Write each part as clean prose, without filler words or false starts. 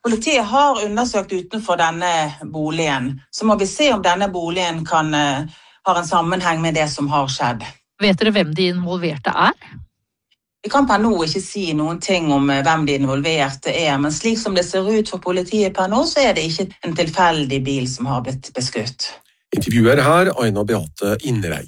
Politiet har undersøkt utenfor denne boligen, så må vi se om denne boligen har en sammenheng med det som har skjedd. Vet dere hvem de involverte er? Vi kan per nå ikke si noen ting om hvem de involverte er, men slik som det ser ut for politiet per nå, så er det ikke en tilfeldig bil som har blitt beskutt. Intervjuer her, Aina Beate Innereiten.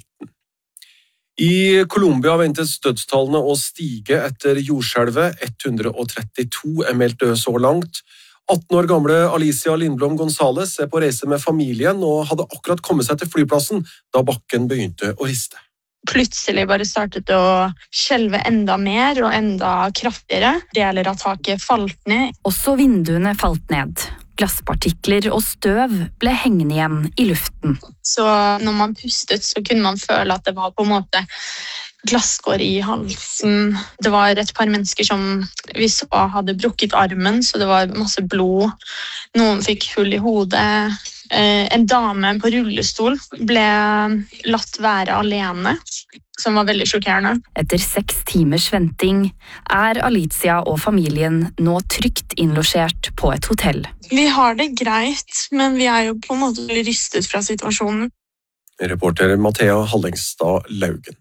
I Colombia ventes dødstallene å stige etter jordskjelvet. 132 er meldt død så langt. 18 år gamle Alicia Lindblom González er på reise med familien og hadde akkurat kommet seg til flyplassen da bakken begynte å riste. Plutselig bare startet det å skjelve enda mer og enda kraftigere. Deler av taket falt ned. Også vinduene falt ned. Glasspartikler og støv ble hengende igjen i luften. Så når man pustet, så kunne man føle at det var på en måte glasskår i halsen. Det var et par mennesker som vi så hadde brukket armen, så det var masse blod. Noen fikk hull i hodet. En dame på rullestol ble latt være alene, som var veldig sjokkerende. Etter 6 timers venting er Alicia og familien nå trygt innlosjert på et hotell. Vi har det greit, men vi er jo på en måte rystet fra situasjonen. Reporter Mathea Hallengstad Laugen.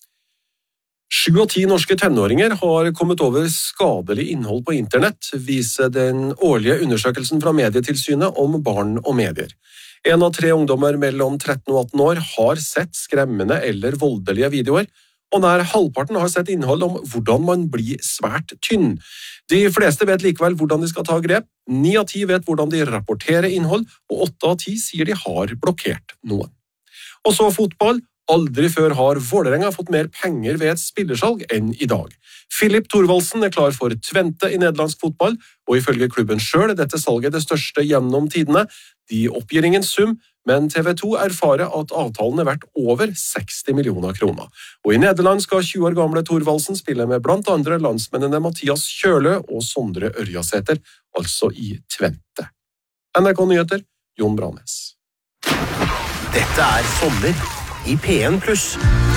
7 av 10 norske tenåringer har kommet over skadelig innhold på internett, viser den årlige undersøkelsen fra Medietilsynet om barn og medier. 1 av 3 ungdommer mellom 13 og 18 år har sett skremmende eller voldelige videoer, og nær halvparten har sett innhold om hvordan man blir svært tynn. De fleste vet likevel hvordan de skal ta grep, 9 av 10 vet hvordan de rapporterer innhold, og 8 av 10 sier de har blokkert noen. Og så fotball. Aldri før har Vålerenga fått mer penger ved et spillersalg enn i dag. Filip Thorvaldsen er klar for Twente i nederlandsk fotball, og ifølge klubben selv er dette salget det største gjennom tidene. De oppgir ingen sum, men TV 2 erfarer at avtalen er verdt over 60 millioner kroner. Og i Nederland skal 20 år gamle Thorvaldsen spille med blant andre landsmennene Mathias Kjølø og Sondre Ørjasæter, altså i Twente. NRK Nyheter, Jon Branes. Dette er sommer i P1+.